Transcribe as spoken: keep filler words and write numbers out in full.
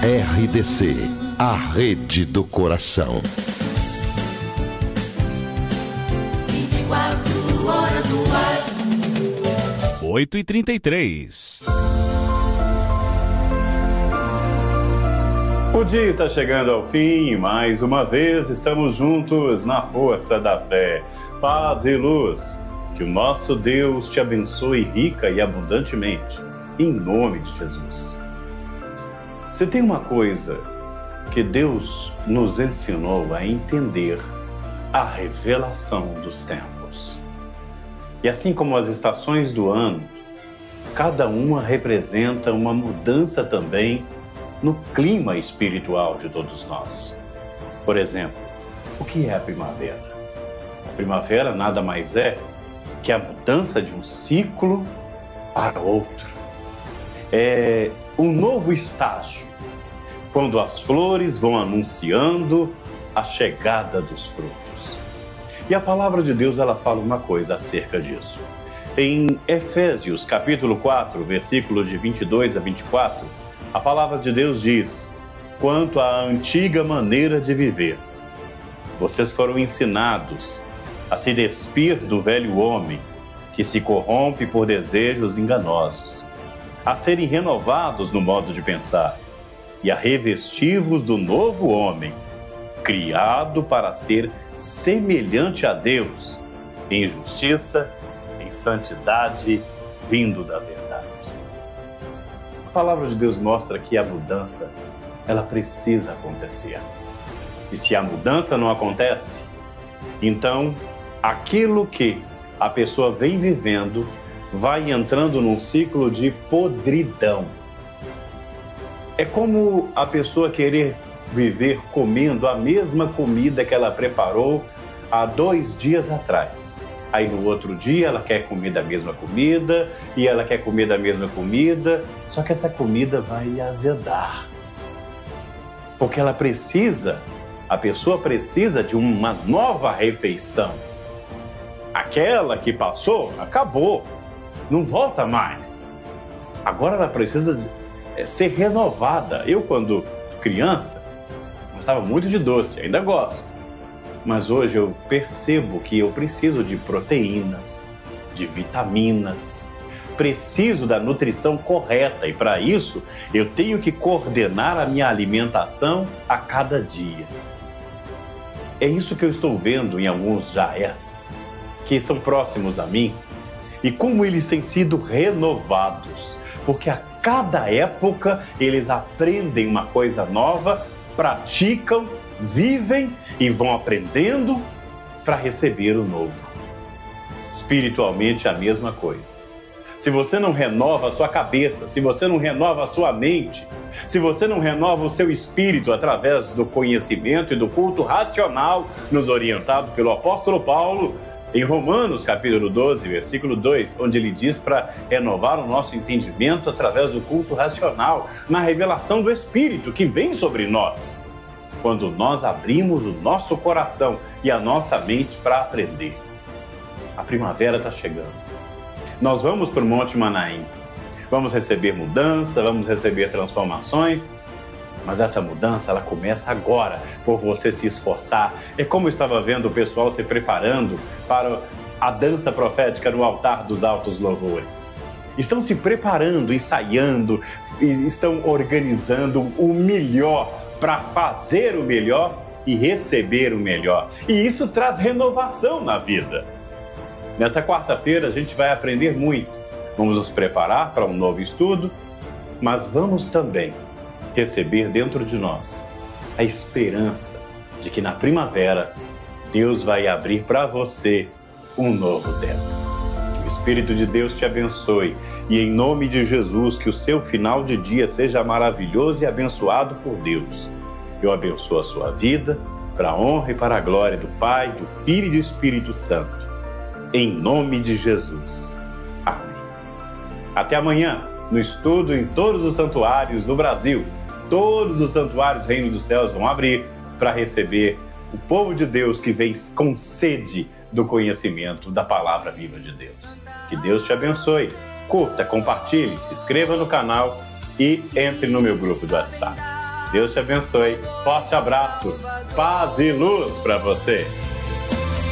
R D C, a rede do coração. vinte e quatro horas no ar. oito e trinta e três. O dia está chegando ao fim e mais uma vez estamos juntos na força da fé. Paz e luz. Que o nosso Deus te abençoe rica e abundantemente, em nome de Jesus. Se tem uma coisa que Deus nos ensinou a entender, a revelação dos tempos. E assim como as estações do ano, cada uma representa uma mudança também no clima espiritual de todos nós. Por exemplo, o que é a primavera? A primavera nada mais é que a mudança de um ciclo para outro. É um novo estágio, quando as flores vão anunciando a chegada dos frutos. E a palavra de Deus, ela fala uma coisa acerca disso. Em Efésios, capítulo quatro, versículos de vinte e dois a vinte e quatro, a palavra de Deus diz: quanto à antiga maneira de viver, vocês foram ensinados a se despir do velho homem, que se corrompe por desejos enganosos, a serem renovados no modo de pensar, e a revestir-vos do novo homem, criado para ser semelhante a Deus, em justiça, em santidade, vindo da verdade. A palavra de Deus mostra que a mudança, ela precisa acontecer. E se a mudança não acontece, então aquilo que a pessoa vem vivendo vai entrando num ciclo de podridão. É como a pessoa querer viver comendo a mesma comida que ela preparou há dois dias atrás. Aí no outro dia ela quer comer da mesma comida e ela quer comer da mesma comida, só que essa comida vai azedar. Porque ela precisa, a pessoa precisa de uma nova refeição. Aquela que passou, acabou, não volta mais. Agora ela precisa de, ser renovada. Eu, quando criança, gostava muito de doce, ainda gosto. Mas hoje eu percebo que eu preciso de proteínas, de vitaminas, preciso da nutrição correta e para isso eu tenho que coordenar a minha alimentação a cada dia. É isso que eu estou vendo em alguns jaés que estão próximos a mim e como eles têm sido renovados, porque a cada época eles aprendem uma coisa nova, praticam, vivem e vão aprendendo para receber o novo. Espiritualmente é a mesma coisa. Se você não renova a sua cabeça, se você não renova a sua mente, se você não renova o seu espírito através do conhecimento e do culto racional, nos orientado pelo apóstolo Paulo, em Romanos capítulo doze, versículo dois, onde ele diz para renovar o nosso entendimento através do culto racional, na revelação do Espírito que vem sobre nós. Quando nós abrimos o nosso coração e a nossa mente para aprender. A primavera está chegando. Nós vamos para o Monte Manaim. Vamos receber mudança, vamos receber transformações. Mas essa mudança, ela começa agora, por você se esforçar. É como eu estava vendo o pessoal se preparando para a dança profética no altar dos altos louvores. Estão se preparando, ensaiando, estão organizando o melhor para fazer o melhor e receber o melhor. E isso traz renovação na vida. Nessa quarta-feira a gente vai aprender muito. Vamos nos preparar para um novo estudo, mas vamos também receber dentro de nós a esperança de que na primavera Deus vai abrir para você um novo tempo. Que o Espírito de Deus te abençoe e em nome de Jesus que o seu final de dia seja maravilhoso e abençoado por Deus. Eu abençoo a sua vida para a honra e para a glória do Pai, do Filho e do Espírito Santo. Em nome de Jesus. Amém. Até amanhã, no estudo em todos os santuários do Brasil. Todos os santuários do Reino dos Céus vão abrir para receber o povo de Deus que vem com sede do conhecimento da palavra viva de Deus. Que Deus te abençoe. Curta, compartilhe, se inscreva no canal e entre no meu grupo do WhatsApp. Deus te abençoe. Forte abraço, paz e luz para você.